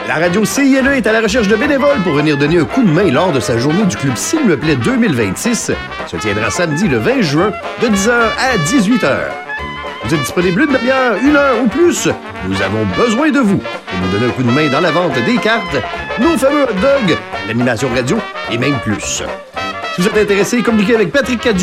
La radio CILE est à la recherche de bénévoles pour venir donner un coup de main lors de sa journée du club S'il me plaît 2026. Se tiendra samedi le 20 juin de 10h à 18h. Vous êtes disponible une demi-heure, 1 heure ou plus? Nous avons besoin de vous pour nous donner un coup de main dans la vente des cartes, nos fameux hot dogs, l'animation radio et même plus. Si vous êtes intéressé, communiquez avec Patrick Cadieux